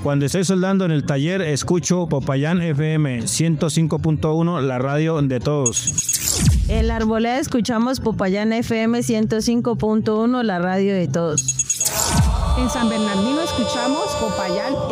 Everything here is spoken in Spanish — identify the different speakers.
Speaker 1: Cuando estoy soldando en el taller, escucho Popayán FM 105.1, la radio de todos.
Speaker 2: En la Arboleda escuchamos Popayán FM 105.1, la radio de todos.
Speaker 3: En San Bernardino escuchamos Popayán